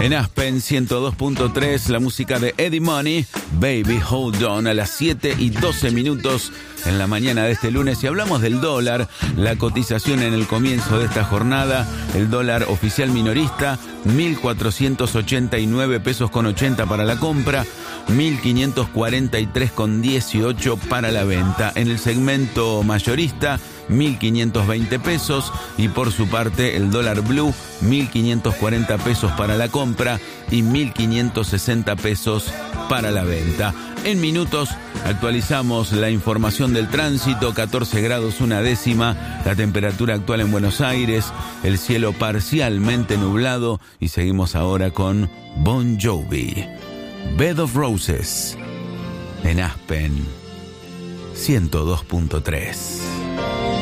En Aspen 102.3, la música de Eddie Money, Baby Hold On, a las 7:12 en la mañana de este lunes. Y hablamos del dólar, la cotización en el comienzo de esta jornada, el dólar oficial minorista, 1.489 pesos con 80 para la compra, 1.543 con 18 para la venta. En el segmento mayorista, 1.520 pesos, y por su parte el dólar blue, 1.540 pesos para la compra y 1.560 pesos para la venta. En minutos actualizamos la información del tránsito. 14 grados una décima, la temperatura actual en Buenos Aires, el cielo parcialmente nublado, y seguimos ahora con Bon Jovi, Bed of Roses, en Aspen 102.3.